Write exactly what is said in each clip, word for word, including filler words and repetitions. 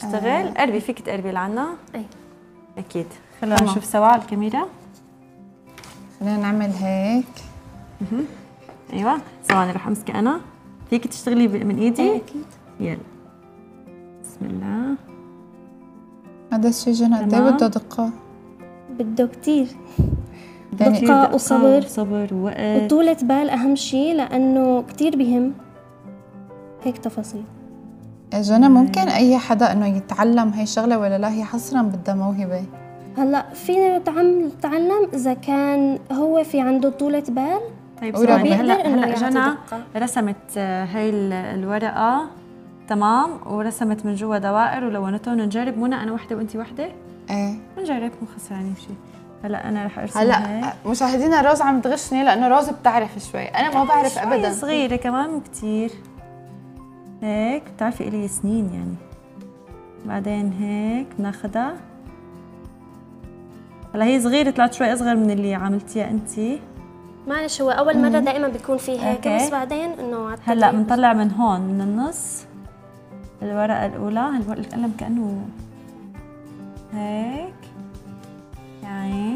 نشتغل. قربي، فيك تقربي لعنا؟ اي اكيد. خلينا نشوف سوا على الكاميرا. خلينا نعمل هيك. اها ايوه، ثواني رح امسكي انا. فيك تشتغلي من ايدي؟ اي اكيد. يلا بسم الله. هذا الشيء جنى قد ايه بده دقة؟ بده كتير يعني دقة وصبر وصبر ووقت وطولة بال، أهم شيء، لأنه كتير بهم هيك تفاصيل. جنى ممكن أي حدا إنه يتعلم هاي الشغلة ولا لا هي حصرا بدها موهبة؟ هلا فينا نتعلم إذا كان هو في عنده طولة بال. طيب ثواني، هلا إنه هلا يعطي جنى دقة. رسمت هاي الورقة تمام، ورسمت من جوا دوائر ولونتهم. نجرب منى، أنا وحدة وأنتِ وحدة؟ ايه نجرب، مو خسرانين شيء. هلا أنا رح أرسم هلا هيك. مشاهدينا روز عم تغشني لأنه روز بتعرف شوي، أنا ما بعرف أبدا. صغيرة كمان مو كتير. هيك بتعرفي إلي سنين يعني. بعدين هيك بناخدها. هلا هي صغيرة، طلعت شوي أصغر من اللي عملتيها أنتِ. معلش، هو أول مرة دائما بيكون في هيك، أوكي. بس بعدين إنه هلا بنطلع من هون من النص الورقة الأولى. القلم كأنه هيك يعني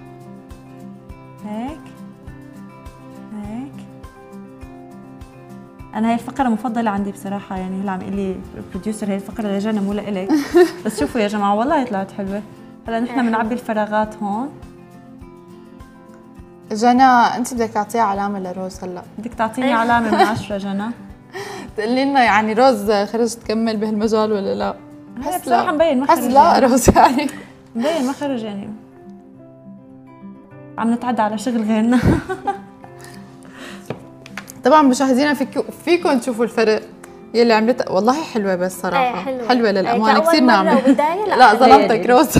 هيك هيك. أنا هاي الفقرة مفضلة عندي بصراحة، يعني هلا عم يقول لي البروديوسر هاي الفقرة لجنى مو لإلك. بس شوفوا يا جماعة والله طلعت حلوة. هلا نحن بنعبي الفراغات هون. جنى أنت بدك تعطيها علامة لروز هلا. بدك تعطيني علامة من عشرة جنى؟ تقولي لنا يعني روز خرجت تكمل بهالمجال ولا لا؟ هلا بصراحة مبين ما خرج. حس لا روز يعني مبين ما خرج يعني. عم نتعدى على شغل غيرنا. طبعا مشاهدينا فيكم فيكم تشوفوا الفرق يلي عملتها. والله حلوة بس صراحة. ايه حلوة. حلوة للأمانة ايه كثير ناعمة. وبداية لا, لا ظلمتك روز.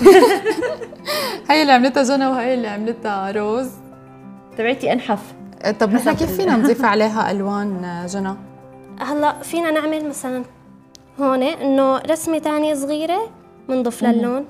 هي اللي عملتها جنى وهي اللي عملتها روز. تبعتي انحف. طب نحن كيف فينا نضيف عليها ألوان جنى؟ هلا فينا نعمل مثلا هون انه رسمة ثانية صغيرة بنضيف للون.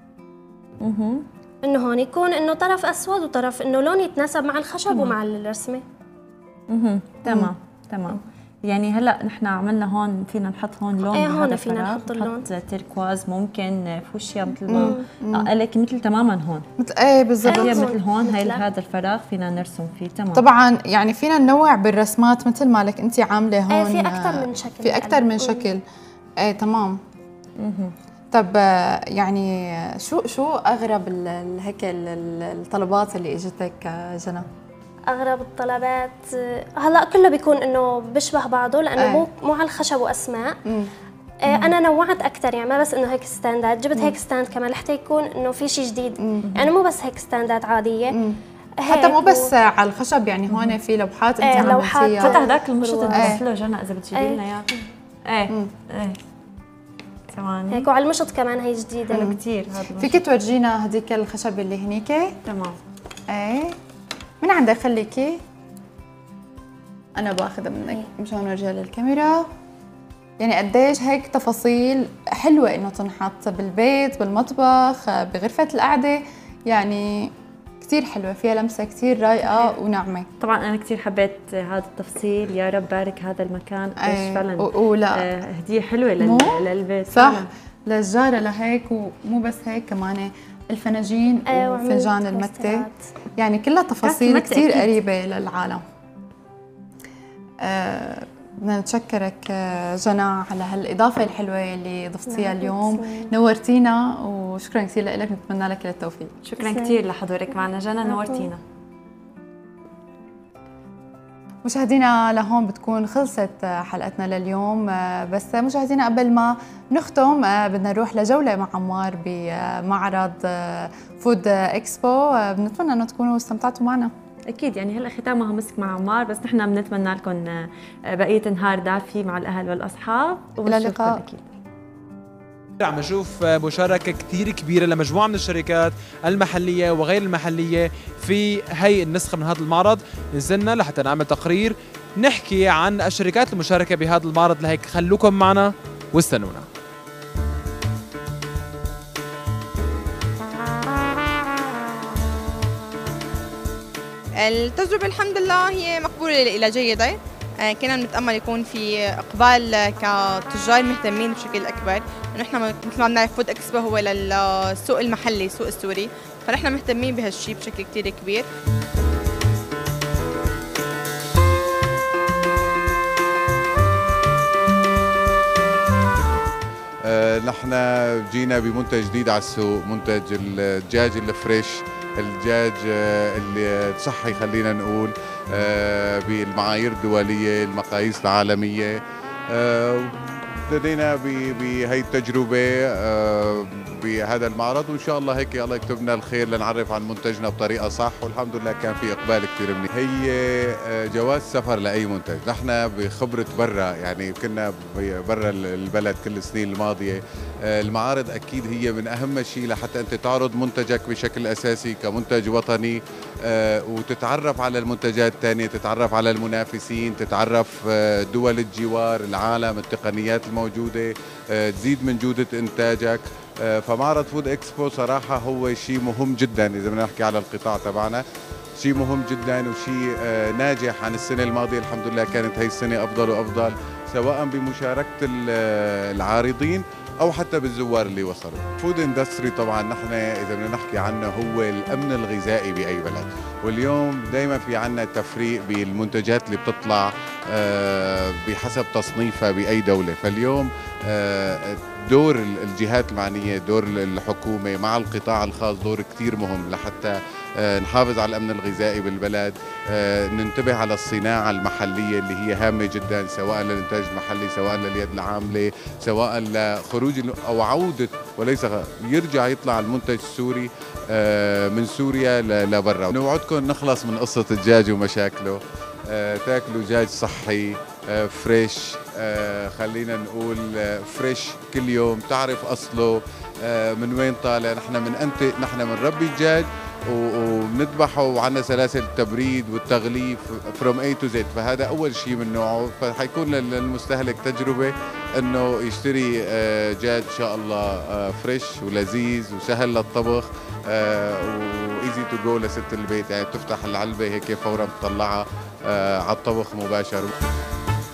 اها انه هون يكون انه طرف اسود وطرف انه لون يتناسب مع الخشب ومع الرسمة. اها تمام تمام. يعني هلا نحن عملنا هون، فينا نحط هون لون. ايه هون فينا نحط اللون. نحط تيركواز، ممكن فوشيا مثل ما قال لك، مثل تماما هون. مثل ايه بالضبط. ايه مثل هون هاي هذا الفراغ فينا نرسم فيه. تمام. طبعا يعني فينا ننوع بالرسمات مثل ما لك انت عامله هون. ايه في اكثر من شكل. في اكثر من شكل. ايه تمام. اها طب يعني شو شو اغرب هيك الطلبات اللي اجتك جنى؟ اغرب الطلبات هلا كله بيكون انه بيشبه بعضه، لانه أيه. مو مو على الخشب واسماء. آه انا نوعت اكثر، يعني ما بس انه هيك ستاندات، جبت مم. هيك ستاند كمان لحتى يكون انه في شيء جديد. مم. يعني مو بس هيك ستاندات عاديه، حتى مو بس و... على الخشب، يعني هون في لوحات انت ايه عملتيها. حتى هداك المشط اللي له جنى اذا بتجيبي لنا اياه. ايه ايه ثواني هيك، وعلى المشط كمان هي جديده. حلو كثير هذا المشط. فيك تورجينا هذيك الخشب اللي هنيك؟ تمام. ايه من عندك خليكي، انا باخذها منك مشان نورجيها للكاميرا. يعني قديش هيك تفاصيل حلوه انه تنحط بالبيت، بالمطبخ، بغرفه القعده، يعني كثير حلوه، فيها لمسه كثير رايقه وناعمه. طبعا انا كثير حبيت هذا التفصيل، يا رب بارك هذا المكان. قديش أيه. فعلا ولا آه هديه حلوه للبيت. صح فعلا. للجاره لهيك، ومو بس هيك كمان الفناجين أيه وفنجان المتة، يعني كلها تفاصيل كثير قريبه للعالم. أه بدنا نتشكرك جنى على هالإضافة الحلوة اللي ضفتيها اليوم، نورتينا وشكرا كثير لك، نتمنى لك التوفيق. شكرا كثير لحضورك معنا جنى، نورتينا. مشاهدينا لهون بتكون خلصت حلقتنا لليوم، بس مشاهدينا قبل ما نختم بدنا نروح لجولة مع عمار بمعرض فود اكسبو، بنتمنى انه تكونوا استمتعتوا معنا. اكيد، يعني هلا ختامها مسك مع عمار، بس نحن بنتمنى لكم بقيه نهار دافي مع الاهل والاصحاب، الى اللقاء. اكيد. عم نشوف مشاركة كتير كبيرة لمجموعة من الشركات المحلية وغير المحلية في هي النسخة من هذا المعرض. نزلنا لحتى نعمل تقرير نحكي عن الشركات المشاركة بهذا المعرض، لهيك خلوكم معنا واستنونا. التجربة الحمد لله هي مقبولة إلى جيدة. كنا بنتامل يكون في اقبال كتجار مهتمين بشكل اكبر، انه احنا مثل ما بنعرف فود اكسبو هو للسوق المحلي، السوق السوري، فنحن مهتمين بهالشيء بشكل كثير كبير. نحن جينا بمنتج جديد على السوق، منتج الدجاج الفريش، الدجاج اللي صحي خلينا نقول بالمعايير الدولية المقاييس العالمية. ابتدينا بهي التجربة بهذا المعرض، وإن شاء الله هيك الله يكتب لنا الخير لنعرف عن منتجنا بطريقة صح، والحمد لله كان في إقبال كثير منيح. هي جواز سفر لأي منتج، نحن بخبرة برا يعني كنا برا البلد كل السنين الماضية. المعارض أكيد هي من أهم شيء لحتى أنت تعرض منتجك بشكل أساسي كمنتج وطني، وتتعرف على المنتجات الثانية، تتعرف على المنافسين، تتعرف دول الجوار، العالم، التقنيات الموجودة، تزيد من جودة إنتاجك. فمعرض فود اكسبو صراحة هو شيء مهم جدا إذا بدنا نحكي على القطاع تبعنا، شيء مهم جدا وشيء ناجح عن السنة الماضية. الحمد لله كانت هي السنة أفضل وأفضل، سواء بمشاركة العارضين أو حتى بالزوار اللي وصلوا. فود اندستري طبعا نحن إذا بدنا نحكي عنه هو الأمن الغذائي بأي بلد، واليوم دائما في عنا تفريق بالمنتجات اللي بتطلع بحسب تصنيفها بأي دولة. فاليوم دور الجهات المعنية، دور الحكومة مع القطاع الخاص دور كتير مهم لحتى نحافظ على الأمن الغذائي بالبلد، ننتبه على الصناعة المحلية اللي هي هامة جدا، سواء للإنتاج المحلي، سواء لليد العاملة، سواء لخروج أو عودة وليس يرجع يطلع المنتج السوري من سوريا لبرا. نوعدكم نخلص من قصة الدجاج ومشاكله، تاكلوا دجاج صحي فريش، خلينا نقول فريش كل يوم، تعرف أصله من وين طالع. نحن من أنت نحن من ربي الدجاج وبنذبحه وعندنا سلاسل التبريد والتغليف from A to Z، فهذا أول شيء من نوعه. فحيكون للمستهلك تجربة إنه يشتري دجاج إن شاء الله فريش ولذيذ وسهل للطبخ وإيزي تو جو لست البيت، يعني تفتح العلبة هيك فورا تطلعها على الطبخ مباشر.